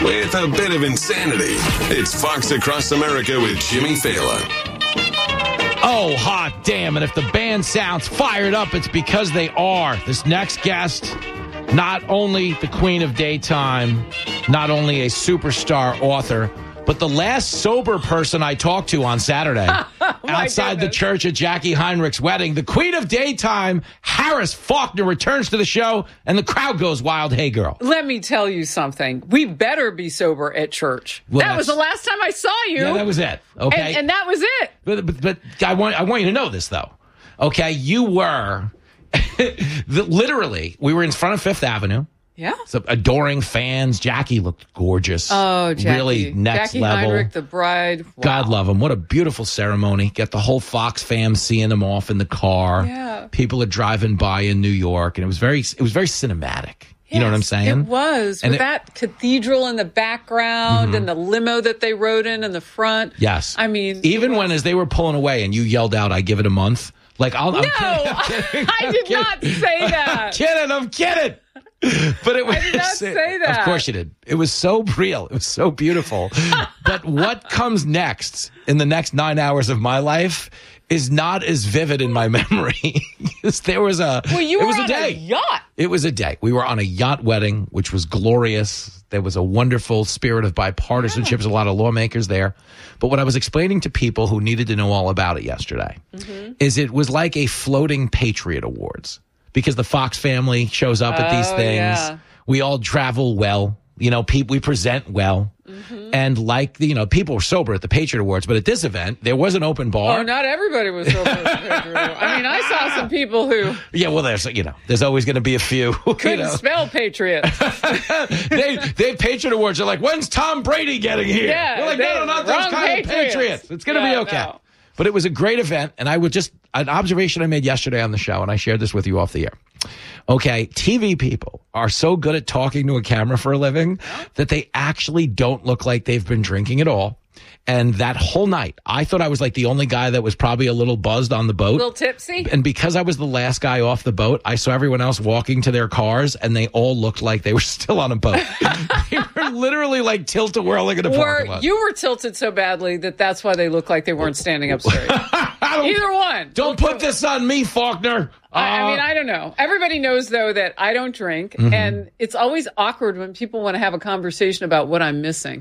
with a bit of insanity. It's Fox Across America with Jimmy Fallon. Oh, hot damn. And if the band sounds fired up, it's because they are. This next guest, not only the queen of daytime, not only a superstar author, but the last sober person I talked to on Saturday outside the church at Jackie Heinrich's wedding. The queen of daytime, Harris Faulkner, returns to the show, and the crowd goes wild. Hey, girl. Let me tell you something. We better be sober at church. Well, that was the last time I saw you. Yeah, that was it. Okay. And that was it. But I want you to know this, though. Okay, you were, literally, we were in front of Fifth Avenue. Yeah. So adoring fans. Jackie looked gorgeous. Oh, Jackie. Really next Jackie level. Heinrich, the bride. Wow. God love him. What a beautiful ceremony. Get the whole Fox fam seeing him off in the car. Yeah. People are driving by in New York, and it was very cinematic. You know what I'm saying? It was. And with that cathedral in the background and the limo that they rode in the front. Yes. I mean. Even when, as they were pulling away and you yelled out, I give it a month. Like, I'm kidding. I did not say that. I'm kidding. But it was, I did not say that. Of course you did. It was so real. It was so beautiful. But what comes next in the next 9 hours of my life is not as vivid in my memory. There was a you it were was on a day. a yacht. It was a day. We were on a yacht wedding, which was glorious. There was a wonderful spirit of bipartisanship. There's a lot of lawmakers there. But what I was explaining to people who needed to know all about it yesterday is it was like a floating Patriot Awards. Because the Fox family shows up at these things. Yeah. We all travel well. You know, we present well. And people were sober at the Patriot Awards. But at this event, there was an open bar. Oh, not everybody was sober at the Patriot Awards. I mean, I saw some people who... Yeah, well, there's always going to be a few. Couldn't spell Patriot. they Patriot Awards are like, when's Tom Brady getting here? Yeah, we're like, no, not those kind of Patriots. It's going to be okay. No. But it was a great event, and an observation I made yesterday on the show, and I shared this with you off the air. Okay, TV people are so good at talking to a camera for a living that they actually don't look like they've been drinking at all. And that whole night, I thought I was like the only guy that was probably a little buzzed on the boat. A little tipsy? And because I was the last guy off the boat, I saw everyone else walking to their cars, and they all looked like they were still on a boat. They were literally like tilt-a-whirling in a parking lot. You were tilted so badly that's why they looked like they weren't standing up straight. Either one. Don't put this on me, Faulkner. I mean, I don't know. Everybody knows, though, that I don't drink, and it's always awkward when people want to have a conversation about what I'm missing.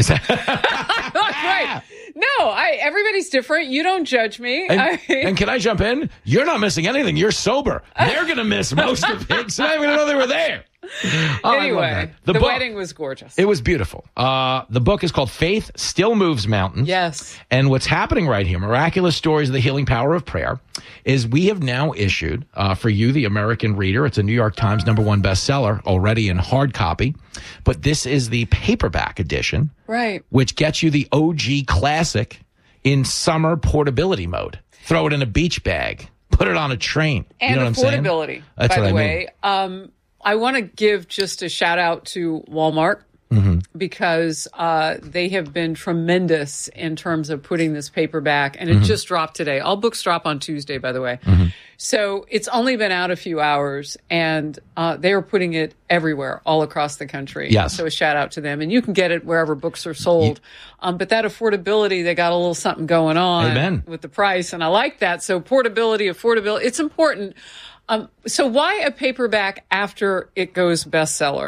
Right. No, everybody's different. You don't judge me. And can I jump in? You're not missing anything. You're sober. They're going to miss most of it, so I'm going to know they were there. Anyway, the book, wedding was gorgeous. It was beautiful. The book is called Faith Still Moves Mountains. Yes. And what's happening right here, Miraculous Stories of the Healing Power of Prayer, is we have now issued for you, the American reader. It's a New York Times #1 bestseller already in hard copy. But this is the paperback edition. Right. Which gets you the OG classic in summer portability mode. Throw it in a beach bag. Put it on a train. And you know what I'm saying? affordability, That's by what the I way. mean. I want to give just a shout out to Walmart because they have been tremendous in terms of putting this paperback, and it just dropped today. All books drop on Tuesday, by the way. So it's only been out a few hours, and they are putting it everywhere, all across the country. Yes. So a shout out to them. And you can get it wherever books are sold. But that affordability, they got a little something going on with the price, and I like that. So portability, affordability, it's important. So why a paperback after it goes bestseller?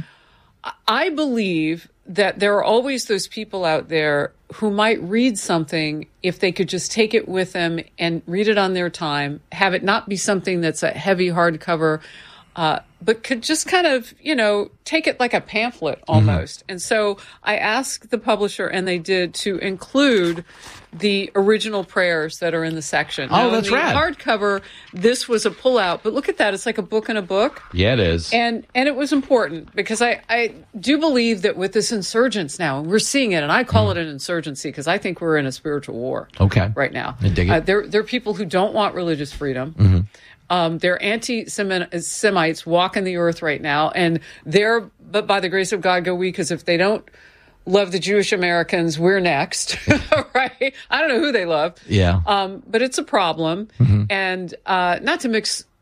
I believe that there are always those people out there who might read something if they could just take it with them and read it on their time, have it not be something that's a heavy hardcover, but could just kind of, take it like a pamphlet almost. And so I asked the publisher, and they did, to include the original prayers that are in the section. Oh, that's rad. Hardcover, this was a pullout, but look at that. It's like a book in a book. Yeah, it is. And it was important because I do believe that with this insurgence now, and we're seeing it, and I call it an insurgency because I think we're in a spiritual war right now. I dig it. There are people who don't want religious freedom. They're anti-Semites walking the earth right now, and but by the grace of God go we, because if they don't love the Jewish Americans, we're next, right? I don't know who they love. Yeah. But it's a problem. And not to mix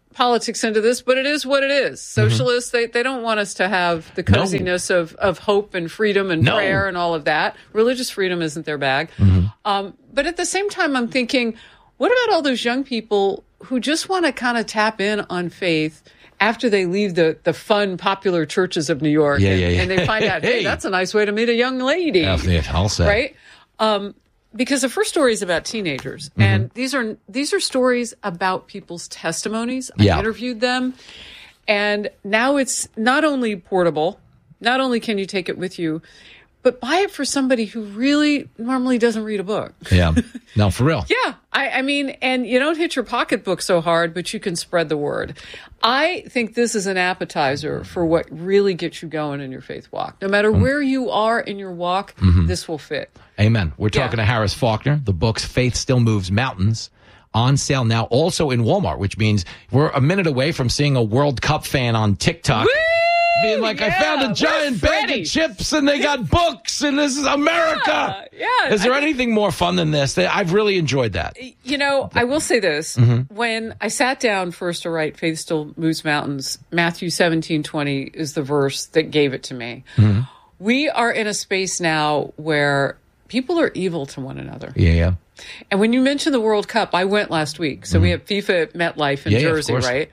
politics into this, but it is what it is. Socialists, they don't want us to have the coziness of hope and freedom and prayer and all of that. Religious freedom isn't their bag. But at the same time, I'm thinking, what about all those young people who just want to kind of tap in on faith after they leave the fun, popular churches of New York and they find out, hey, that's a nice way to meet a young lady. I'll say. Right? Because the first story is about teenagers, and these are stories about people's testimonies. I interviewed them, and now it's not only portable, not only can you take it with you, but buy it for somebody who really normally doesn't read a book. Yeah. No, for real. Yeah. I mean, and you don't hit your pocketbook so hard, but you can spread the word. I think this is an appetizer for what really gets you going in your faith walk. No matter where you are in your walk, this will fit. Amen. We're talking to Harris Faulkner. The book's Faith Still Moves Mountains, on sale now, also in Walmart, which means we're a minute away from seeing a World Cup fan on TikTok. Woo! Being like, I found a giant bag of chips and they got books and this is America. Yeah. Is there anything more fun than this? I've really enjoyed that. You know, I will say this. When I sat down first to write Faith Still Moves Mountains, Matthew 17:20 is the verse that gave it to me. We are in a space now where people are evil to one another. Yeah. And when you mentioned the World Cup, I went last week. So we have FIFA at MetLife in Jersey, right?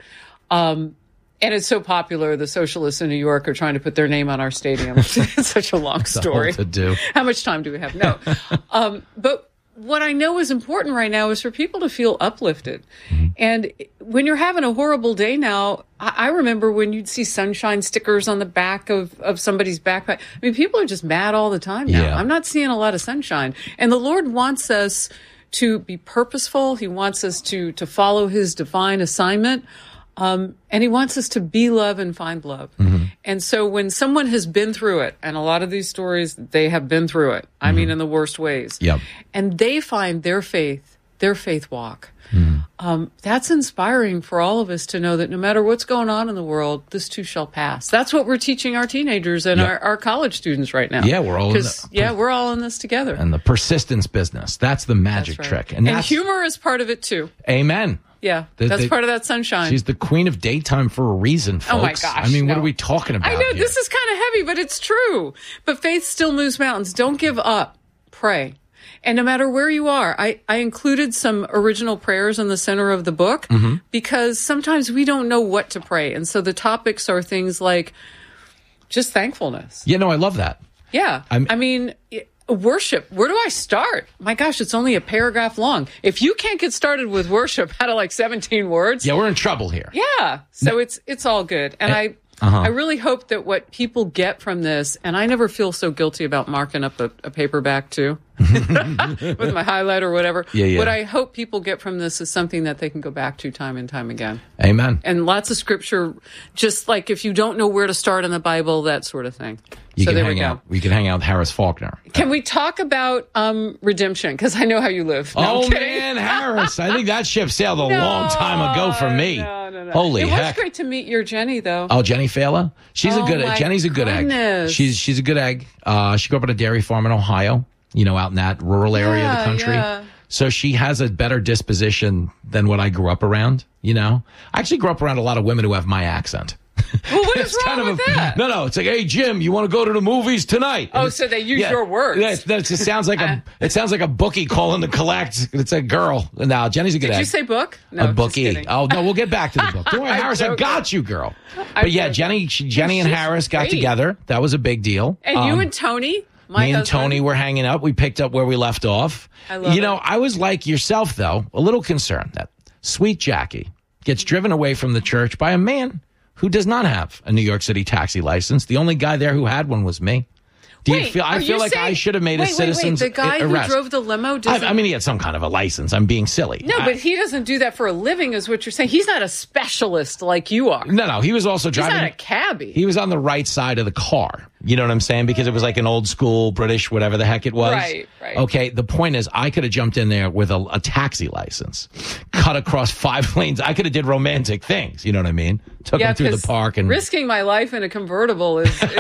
And it's so popular, the socialists in New York are trying to put their name on our stadium. It's such a long story. To do. How much time do we have? No. But what I know is important right now is for people to feel uplifted. And when you're having a horrible day now, I remember when you'd see sunshine stickers on the back of somebody's backpack. I mean, people are just mad all the time now. Yeah. I'm not seeing a lot of sunshine. And the Lord wants us to be purposeful. He wants us to follow his divine assignment. And he wants us to be love and find love. And so when someone has been through it, and a lot of these stories, they have been through it. I mean, in the worst ways. And they find their faith walk. That's inspiring for all of us to know that no matter what's going on in the world, this too shall pass. That's what we're teaching our teenagers and our college students right now. Yeah, we're all we're all in this together. And the persistence business, that's the magic trick. And humor is part of it too. Amen. Yeah, that's part of that sunshine. She's the queen of daytime for a reason, folks. Oh, my gosh. I mean, what are we talking about I know, here? This is kind of heavy, but it's true. But faith still moves mountains. Don't give up. Pray. And no matter where you are, I included some original prayers in the center of the book because sometimes we don't know what to pray. And so the topics are things like just thankfulness. Yeah, no, I love that. Yeah. I mean, worship. Where do I start? My gosh, it's only a paragraph long. If you can't get started with worship out of like 17 words. Yeah, we're in trouble here. Yeah. So it's all good. And I really hope that what people get from this, and I never feel so guilty about marking up a paperback too, with my highlight or whatever. Yeah. What I hope people get from this is something that they can go back to time and time again. Amen. And lots of scripture, just like if you don't know where to start in the Bible, that sort of thing. We can hang out with Harris Faulkner. Can we talk about redemption? Because I know how you live. No, man, Harris. I think that ship sailed a long time ago for me. No. Holy heck. It was great to meet your Jenny, though. Oh, Jenny Fela? Jenny's a good egg. She's a good egg. She grew up at a dairy farm in Ohio, out in that rural area of the country. Yeah. So she has a better disposition than what I grew up around, I actually grew up around a lot of women who have my accent. Well, what is wrong with that? No. It's like, hey, Jim, you want to go to the movies tonight? And so they use your words. Yeah, it sounds like a bookie calling to collect. It's a girl. No, Jenny's a good egg. Did you say book? No, a bookie. Oh, no, we'll get back to the book. Don't worry, Harris, I got you, girl. But yeah, Jenny and Harris got together. That was a big deal. And you and Tony? Me and Tony were hanging up. We picked up where we left off. I love it. I was like yourself, though, a little concerned that sweet Jackie gets driven away from the church by a man who does not have a New York City taxi license. The only guy there who had one was me. I feel like I should have made a citizen's arrest. The guy who drove the limo doesn't... I mean, he had some kind of a license. I'm being silly. No, but he doesn't do that for a living, is what you're saying. He's not a specialist like you are. No, he was also driving... He's not a cabbie. He was on the right side of the car. You know what I'm saying? Because it was like an old school British, whatever the heck it was. Right. Okay, the point is, I could have jumped in there with a taxi license, cut across 5 lanes. I could have did romantic things. You know what I mean? Took him through the park and risking my life in a convertible is with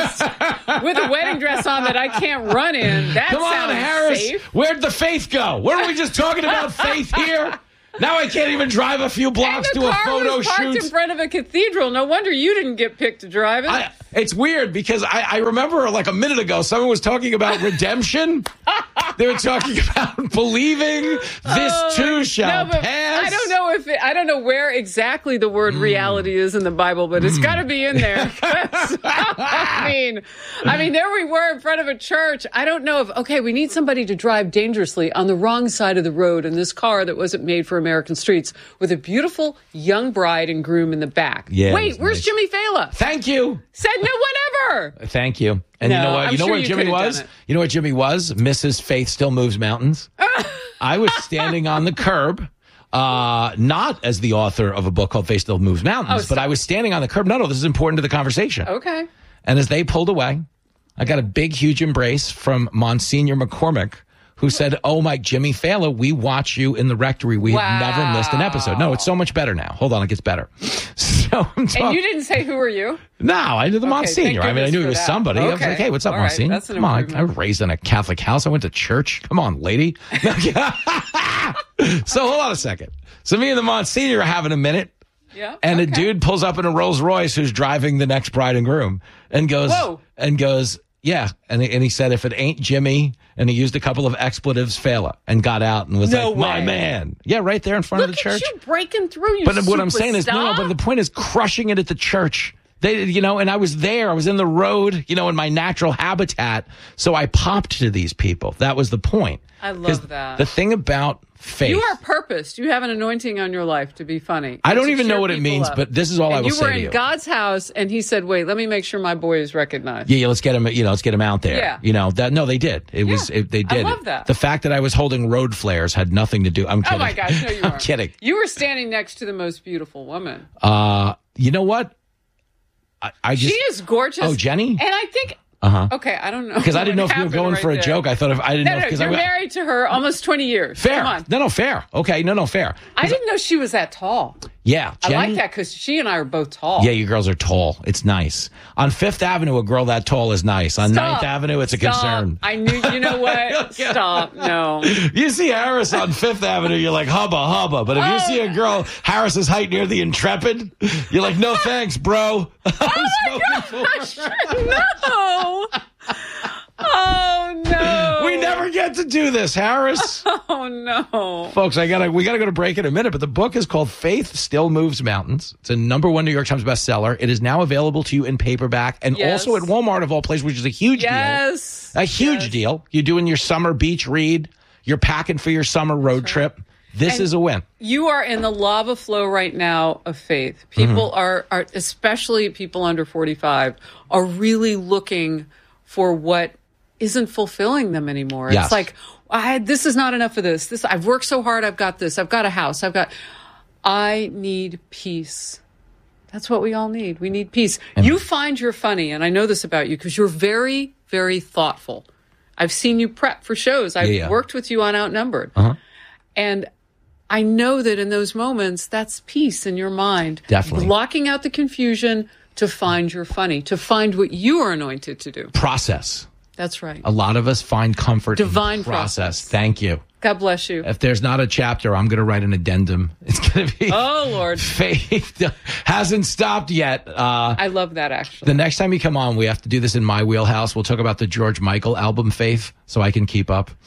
a wedding dress on that I can't run in. That Come on, sounds Harris. safe. Where'd the faith go? Weren't we just talking about faith here? Now I can't even drive a few blocks to a photo was parked shoot in front of a cathedral. No wonder you didn't get picked to drive it. It's weird because I remember like a minute ago someone was talking about redemption. They were talking about believing this too shall pass. I don't know where exactly the word reality is in the Bible, but it's got to be in there. I mean, there we were in front of a church. I don't know if we need somebody to drive dangerously on the wrong side of the road in this car that wasn't made for American streets with a beautiful young bride and groom in the back. Yeah, wait, where's Jimmy Fallon? Thank you. Said no one ever. Thank you. And you know what? You know where Jimmy was? You know what Jimmy was? Mrs. Faith Still Moves Mountains. I was standing on the curb, not as the author of a book called Faith Still Moves Mountains, but I was standing on the curb. No, this is important to the conversation. Okay. And as they pulled away, I got a big, huge embrace from Monsignor McCormick, who said, "Oh, my Jimmy Fallon, we watch you in the rectory. We have never missed an episode." No, it's so much better now. Hold on, it gets better. So and you didn't say who are you? No, I knew the Monsignor. I mean, I knew he was somebody. Okay. I was like, "Hey, what's up, Monsignor? Come on, I was raised in a Catholic house. I went to church. Come on, lady." So hold on a second. So me and the Monsignor are having a minute. Yeah. And a dude pulls up in a Rolls Royce who's driving the next bride and groom and goes, yeah. And he said, if it ain't Jimmy, and he used a couple of expletives, Fallon, and got out and was my man. Yeah, right there in front of the church. Look at you breaking through, But what I'm saying is, but the point is crushing it at the church. They, and I was there. I was in the road, in my natural habitat. So I popped to these people. That was the point. I love that. The thing about faith. You are purposed. You have an anointing on your life to be funny. I don't even know what it means, but this is all I will say to you. You were in God's house, and he said, "Wait, let me make sure my boy is recognized." Yeah, let's get him. Let's get him out there. Yeah. They did. They did. I love that. The fact that I was holding road flares had nothing to do. I'm kidding. Oh my gosh, no, you weren't. I'm kidding. You were standing next to the most beautiful woman. You know what? She is gorgeous. Oh, Jenny? And I think. Okay, I don't know. Because I didn't know if you were going for a joke. I thought I didn't know. You're married to her almost 20 years. Fair. Come on. No, fair. Okay, no, fair. I didn't know she was that tall. Yeah. Jenny, I like that because she and I are both tall. Yeah, you girls are tall. It's nice. On Fifth Avenue, a girl that tall is nice. On Ninth Avenue, it's a concern. I knew, you know what? Stop. No. You see Harris on Fifth Avenue, you're like, hubba. But if you see a girl Harris's height near the Intrepid, you're like, no thanks, bro. Oh, my gosh. No. Oh, no. We never get to do this, Harris. Oh, no. Folks, we got to go to break in a minute, but the book is called Faith Still Moves Mountains. It's a #1 New York Times bestseller. It is now available to you in paperback and also at Walmart of all places, which is a huge deal. A huge deal. You're doing your summer beach read. You're packing for your summer road trip. This is a win. You are in the lava flow right now of faith. People are, especially people under 45, are really looking for what isn't fulfilling them anymore. Yes. It's like, this is not enough of this. I've worked so hard. I've got this. I've got a house. I need peace. That's what we all need. We need peace. You find you're funny, and I know this about you because you're very, very thoughtful. I've seen you prep for shows. I've worked with you on Outnumbered. And I know that in those moments, that's peace in your mind. Definitely. Blocking out the confusion to find your funny, to find what you are anointed to do. Process. That's right. A lot of us find comfort Divine in the process. Thank you. God bless you. If there's not a chapter, I'm going to write an addendum. It's going to be... Oh, Lord. Faith hasn't stopped yet. I love that, actually. The next time you come on, we have to do this in my wheelhouse. We'll talk about the George Michael album, Faith, so I can keep up.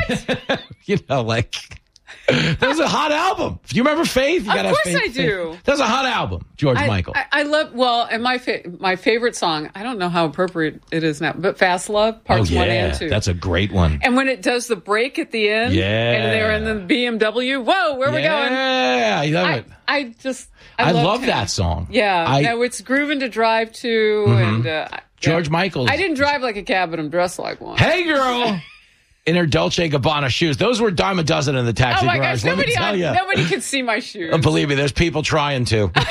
What? That was a hot album. Do you remember Faith? You of course I do. That was a hot album, George Michael. I love, and my favorite song, I don't know how appropriate it is now, but Fast Love, parts 1 and 2. That's a great one. And when it does the break at the end, and they're in the BMW, whoa, where are we going? Yeah, I love it. I love that song. Yeah, it's grooving to drive to. And George Michael. I didn't drive like a cab, but I'm dressed like one. Hey, girl. In her Dolce & Gabbana shoes. Those were a dime a dozen in the taxi garage. Gosh, nobody can see my shoes. Believe me, there's people trying to. All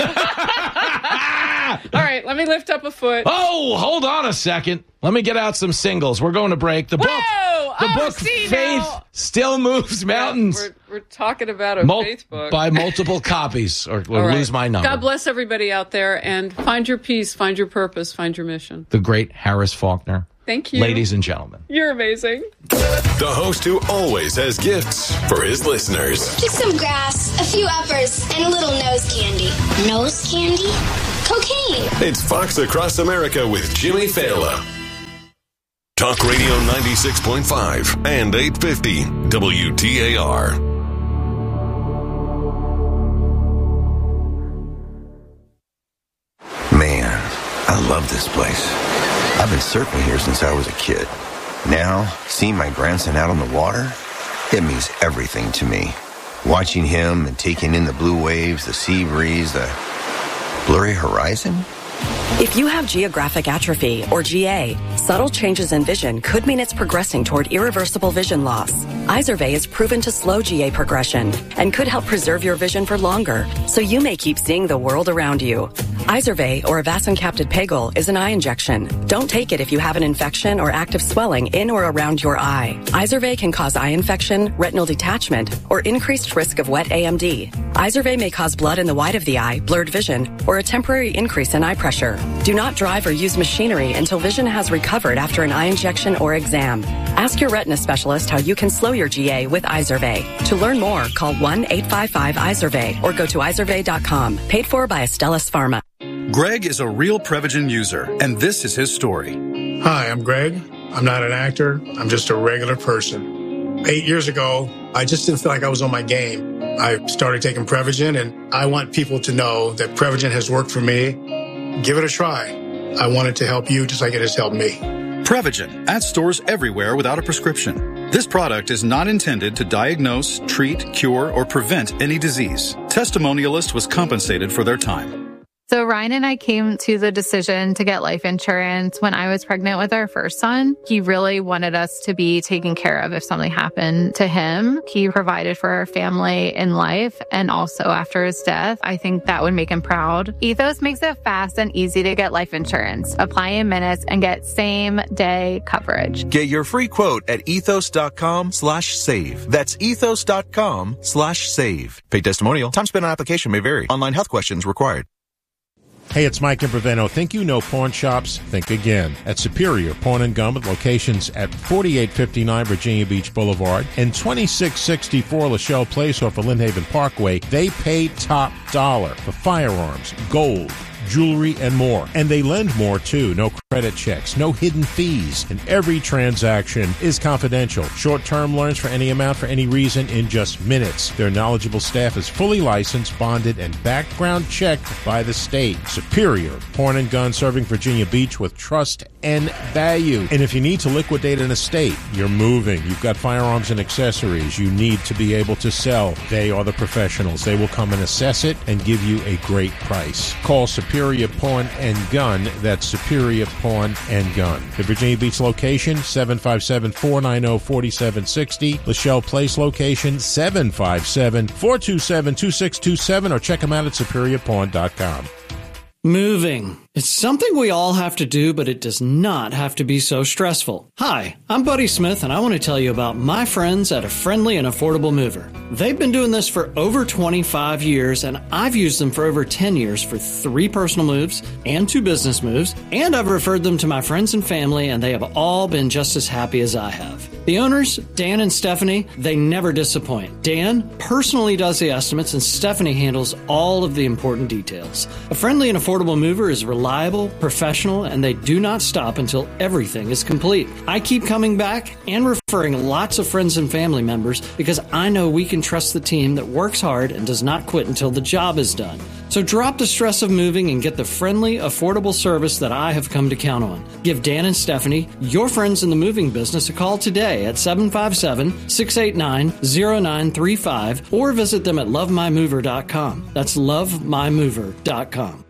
right, let me lift up a foot. Oh, hold on a second. Let me get out some singles. We're going to break. The book Faith Still Moves Mountains. We're talking about a faith book. Buy multiple copies or lose my number. God bless everybody out there, and find your peace, find your purpose, find your mission. The great Harris Faulkner. Thank you. Ladies and gentlemen. You're amazing. The host who always has gifts for his listeners. Just some grass, a few uppers, and a little nose candy. Nose candy? Cocaine. It's Fox Across America with Jimmy Fallon. Talk Radio 96.5 and 850 WTAR. Man, I love this place. I've been surfing here since I was a kid. Now, seeing my grandson out on the water, it means everything to me. Watching him and taking in the blue waves, the sea breeze, the blurry horizon. If you have geographic atrophy, or GA, subtle changes in vision could mean it's progressing toward irreversible vision loss. Izervay is proven to slow GA progression and could help preserve your vision for longer, so you may keep seeing the world around you. Izervay, or avacincaptad pegol, is an eye injection. Don't take it if you have an infection or active swelling in or around your eye. Izervay can cause eye infection, retinal detachment, or increased risk of wet AMD. Izervay may cause blood in the white of the eye, blurred vision, or a temporary increase in eye pressure. Do not drive or use machinery until vision has recovered after an eye injection or exam. Ask your retina specialist how you can slow your GA with Izervay. To learn more, call 1-855-IZERVAY or go to izervay.com. Paid for by Astellas Pharma. Greg is a real Prevagen user, and this is his story. Hi, I'm Greg. I'm not an actor. I'm just a regular person. 8 years ago, I just didn't feel like I was on my game. I started taking Prevagen, and I want people to know that Prevagen has worked for me. Give it a try. I want it to help you just like it has helped me. Prevagen, at stores everywhere without a prescription. This product is not intended to diagnose, treat, cure, or prevent any disease. Testimonialist was compensated for their time. So Ryan and I came to the decision to get life insurance when I was pregnant with our first son. He really wanted us to be taken care of if something happened to him. He provided for our family in life and also after his death. I think that would make him proud. Ethos makes it fast and easy to get life insurance. Apply in minutes and get same-day coverage. Get your free quote at ethos.com/save. That's ethos.com/save. Paid testimonial. Time spent on application may vary. Online health questions required. Hey, it's Mike Imperveno. Think you know pawn shops? Think again. At Superior Pawn and Gun with locations at 4859 Virginia Beach Boulevard and 2664 Lachelle Place off of Lynn Haven Parkway, they pay top dollar for firearms, gold, jewelry, and more. And they lend more, too. No credit checks, no hidden fees, and every transaction is confidential. Short-term loans for any amount for any reason in just minutes. Their knowledgeable staff is fully licensed, bonded, and background checked by the state. Superior Pawn and Gun, serving Virginia Beach with trust and value. And if you need to liquidate an estate, you're moving, you've got firearms and accessories you need to be able to sell, they are the professionals. They will come and assess it and give you a great price. Call Superior Pawn and Gun. That's Superior Pawn and Gun. The Virginia Beach location, 757-490-4760. Lachelle Place location, 757-427-2627, or check them out at superiorpawn.com. Moving. It's something we all have to do, but it does not have to be so stressful. Hi, I'm Buddy Smith, and I want to tell you about my friends at A Friendly and Affordable Mover. They've been doing this for over 25 years, and I've used them for over 10 years for 3 personal moves and 2 business moves, and I've referred them to my friends and family, and they have all been just as happy as I have. The owners, Dan and Stephanie, they never disappoint. Dan personally does the estimates, and Stephanie handles all of the important details. A Friendly and Affordable Mover is reliable, professional, and they do not stop until everything is complete. I keep coming back and referring lots of friends and family members because I know we can trust the team that works hard and does not quit until the job is done. So drop the stress of moving and get the friendly, affordable service that I have come to count on. Give Dan and Stephanie, your friends in the moving business, a call today at 757-689-0935 or visit them at lovemymover.com. That's lovemymover.com.